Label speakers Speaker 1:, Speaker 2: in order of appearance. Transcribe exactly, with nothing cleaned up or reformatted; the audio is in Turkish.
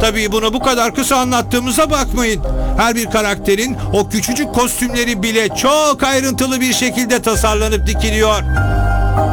Speaker 1: Tabii bunu bu kadar kısa anlattığımıza bakmayın. Her bir karakterin o küçücük kostümleri bile çok ayrıntılı bir şekilde tasarlanıp dikiliyor.